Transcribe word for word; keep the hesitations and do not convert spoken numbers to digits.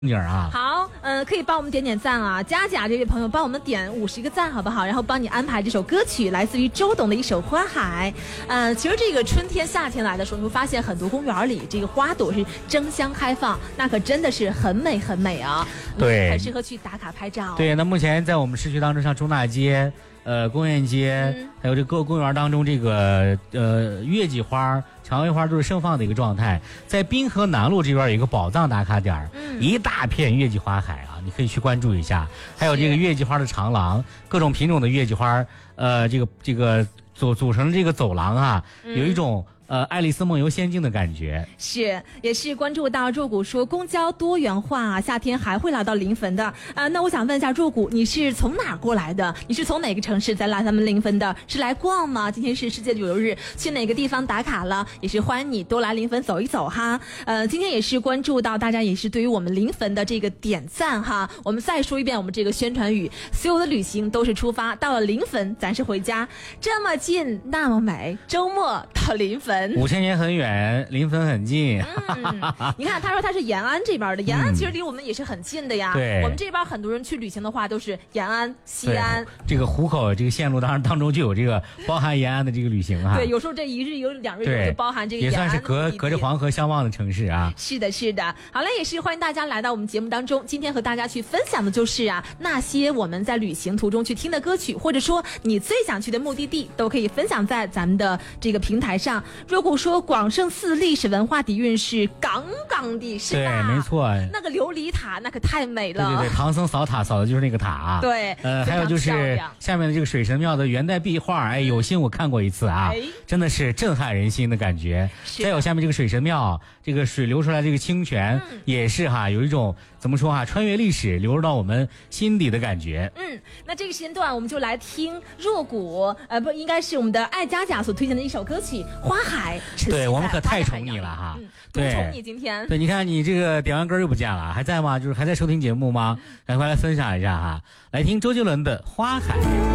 景啊， 好，嗯、呃，可以帮我们点点赞啊，佳佳这位朋友帮我们点五十个赞好不好？然后帮你安排这首歌曲，来自于周董的一首《花海》。嗯、呃，其实这个春天、夏天来的时候，你会发现很多公园里这个花朵是争相开放，那可真的是很美很美啊。 对， 嗯、很适合去打卡拍照。 对，那目前在我们市区当中，像中大街、呃工业街，嗯、还有这各公园当中，这个呃月季花、蔷薇花都是盛放的一个状态。在滨河南路这边有一个宝藏打卡点，嗯、一大片月季花海啊，你可以去关注一下。还有这个月季花的长廊，各种品种的月季花，呃，这个这个组组成这个走廊啊，嗯、有一种。呃，爱丽丝梦游仙境的感觉是，也是关注到若谷说公交多元化，夏天还会来到临汾的啊、呃。那我想问一下若谷，你是从哪儿过来的？你是从哪个城市再来咱们临汾的？是来逛吗？今天是世界旅游日，去哪个地方打卡了？也是欢迎你多来临汾走一走哈。呃，今天也是关注到大家也是对于我们临汾的这个点赞哈。我们再说一遍我们这个宣传语：所有的旅行都是出发，到了临汾咱是回家，这么近那么美，周末到临汾。 五千年很远，临汾很近。 嗯，你看，他说他是延安这边的，延安其实离我们也是很近的呀。 对、嗯， 我们这边很多人去旅行的话，都是延安、西安。 这个湖口这个线路当然当中就有这个包含延安的这个旅行哈。 对，有时候这一日游、两日游就包含这个延安。 也算是隔隔着黄河相望的城市啊。 是的，是的。好了，也是欢迎大家来到我们节目当中。今天和大家去分享的就是啊，那些我们在旅行途中去听的歌曲，或者说你最想去的目的地，都可以分享在咱们的这个平台上。如果说广胜寺历史文化底蕴是杠杠的，是吧？ 对，没错。 那个琉璃塔那可太美了。 对对对，唐僧扫塔扫的就是那个塔。 对， 呃，还有就是下面的这个水神庙的元代壁画，哎，有幸我看过一次啊，哎、真的是震撼人心的感觉。再有下面这个水神庙，这个水流出来这个清泉，嗯、也是哈，有一种怎么说哈，穿越历史流入到我们心底的感觉。 嗯，那这个时间段我们就来听若谷，呃，不应该是我们的爱佳佳所推荐的一首歌曲《花海》。 对，我们可太宠你了哈！ 嗯，多宠你今天。 对，你看你这个点完歌又不见了，还在吗？就是还在收听节目吗？赶快来分享一下哈，来听周杰伦的《花海》。